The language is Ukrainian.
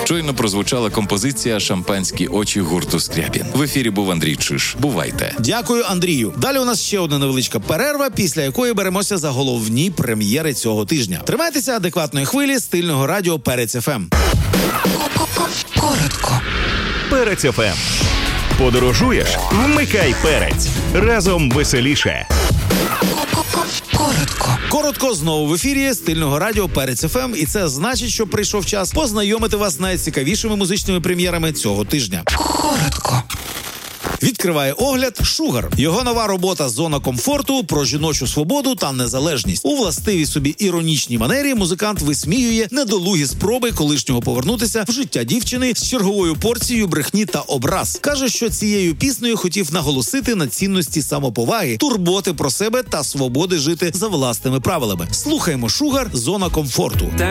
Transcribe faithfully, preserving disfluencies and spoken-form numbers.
Щойно прозвучала композиція «Шампанські очі» гурту Скрябін. В ефірі був Андрій Чиж. Бувайте. Дякую, Андрію. Далі у нас ще одна невеличка перерва, після якої беремося за головні прем'єри цього тижня. Тримайтеся адекватної хвилі стильного радіо Перець еф ем. Коротко. Перець еф ем. Подорожуєш? Вмикай Перець. Разом веселіше. Коротко. Коротко знову в ефірі стильного радіо Перець еф ем, і це значить, що прийшов час познайомити вас з найцікавішими музичними прем'єрами цього тижня. Коротко. Відкриває огляд «Шугар». Його нова робота «Зона комфорту» про жіночу свободу та незалежність. У властивій собі іронічній манері музикант висміює недолугі спроби колишнього повернутися в життя дівчини з черговою порцією брехні та образ. Каже, що цією піснею хотів наголосити на цінності самоповаги, турботи про себе та свободи жити за власними правилами. Слухаємо «Шугар. Зона комфорту».